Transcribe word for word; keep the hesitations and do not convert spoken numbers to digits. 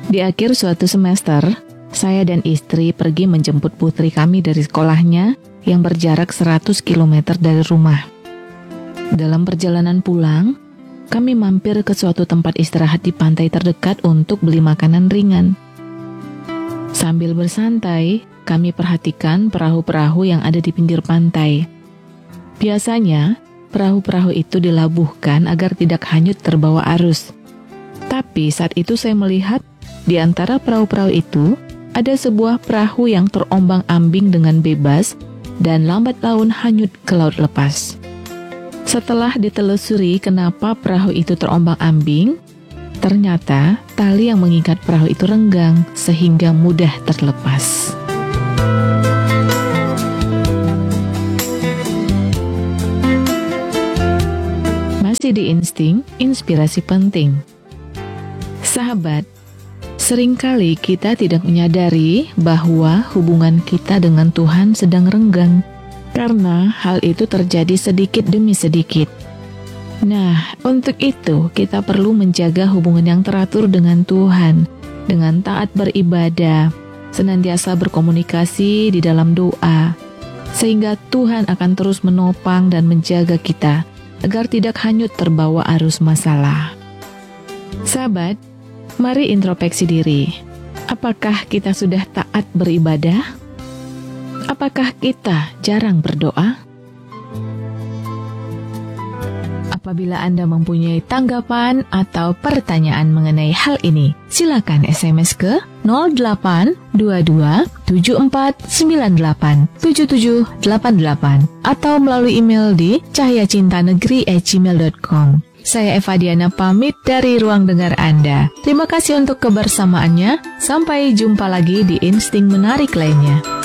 Di akhir suatu semester, saya dan istri pergi menjemput putri kami dari sekolahnya yang berjarak seratus kilometer dari rumah. Dalam perjalanan pulang, kami mampir ke suatu tempat istirahat di pantai terdekat untuk beli makanan ringan. Sambil bersantai, kami perhatikan perahu-perahu yang ada di pinggir pantai. Biasanya, perahu-perahu itu dilabuhkan agar tidak hanyut terbawa arus. Tapi saat itu saya melihat di antara perahu-perahu itu ada sebuah perahu yang terombang-ambing dengan bebas dan lambat laun hanyut ke laut lepas. Setelah ditelusuri kenapa perahu itu terombang-ambing, ternyata tali yang mengikat perahu itu renggang sehingga mudah terlepas. Masih di Insting, inspirasi penting. Sahabat, seringkali kita tidak menyadari bahwa hubungan kita dengan Tuhan sedang renggang, karena hal itu terjadi sedikit demi sedikit. Nah, untuk itu kita perlu menjaga hubungan yang teratur dengan Tuhan, dengan taat beribadah, senantiasa berkomunikasi di dalam doa, sehingga Tuhan akan terus menopang dan menjaga kita, agar tidak hanyut terbawa arus masalah. Sahabat, mari introspeksi diri. Apakah kita sudah taat beribadah? Apakah kita jarang berdoa? Apabila Anda mempunyai tanggapan atau pertanyaan mengenai hal ini, silakan S M S ke nol delapan dua dua tujuh empat sembilan delapan tujuh tujuh delapan delapan atau melalui email di cahyacintanegeri at gmail dot com. Saya Eva Diana pamit dari ruang dengar Anda. Terima kasih untuk kebersamaannya. Sampai jumpa lagi di Insting Menarik lainnya.